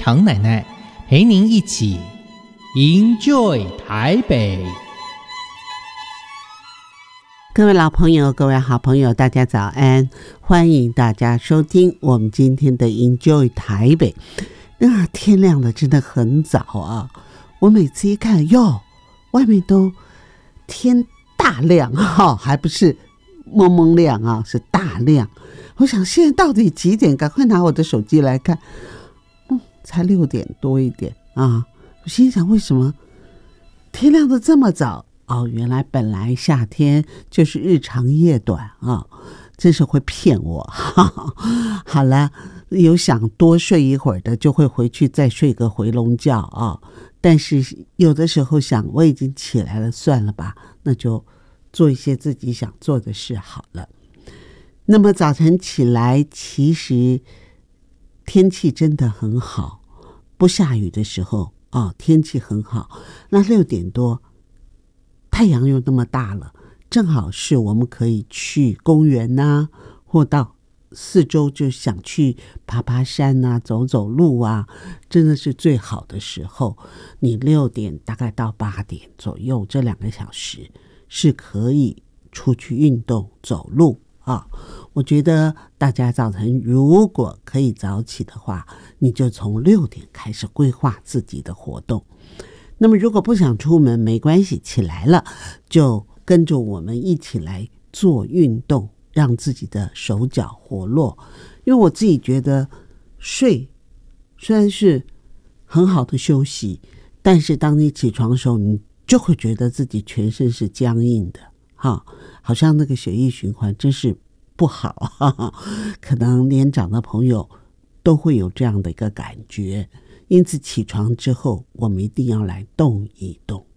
常奶奶陪您一起 Enjoy 台北。 各位老朋友，各位好朋友，大家早安，欢迎大家收听我们今天的 Enjoy 台北。天亮的真的很早啊，我每次一看哟，外面都天大亮啊，还不是蒙蒙亮啊，是大亮。我想现在到底几点？赶快拿我的手机来看，才6点多一点啊！我心想，为什么天亮的这么早？原来本来夏天就是日长夜短啊，真是会骗我。好了，有想多睡一会儿的，就会回去再睡个回笼觉啊。但是有的时候想，我已经起来了，算了吧，那就做一些自己想做的事好了。那么早晨起来，其实天气真的很好，不下雨的时候天气很好。那6点多，太阳又那么大了，正好是我们可以去公园啊，或到四周就想去爬爬山啊，走走路啊，真的是最好的时候。你6点大概到8点左右，这2个小时是可以出去运动走路啊。我觉得大家早晨如果可以早起的话，你就从6点开始规划自己的活动。那么如果不想出门没关系，起来了就跟着我们一起来做运动，让自己的手脚活络。因为我自己觉得睡虽然是很好的休息，但是当你起床的时候，你就会觉得自己全身是僵硬的，好像那个血液循环真是不好，可能年长的朋友都会有这样的一个感觉。因此起床之后，我们一定要来动一动。